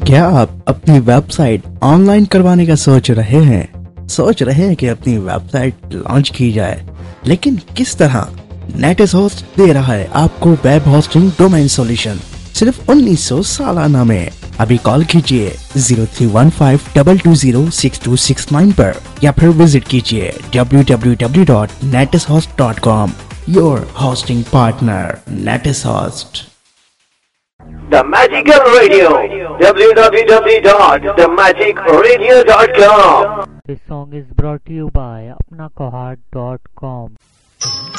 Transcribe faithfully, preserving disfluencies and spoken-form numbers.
क्या आप अपनी वेबसाइट ऑनलाइन करवाने का सोच रहे हैं? सोच रहे हैं कि अपनी वेबसाइट लॉन्च की जाए, लेकिन किस तरह? नेटिस होस्ट दे रहा है आपको वेब होस्टिंग डोमेन सॉल्यूशन सिर्फ उन्नीस सौ सालाना में। अभी कॉल कीजिए zero three one five to to zero six to six nine पर या फिर विजिट कीजिए W W W dot नेटिस host dot com. Your hosting partner नेटिस host. The Magical Radio, w w w dot the magic radio dot com. This song is brought to you by apna kohart dot com.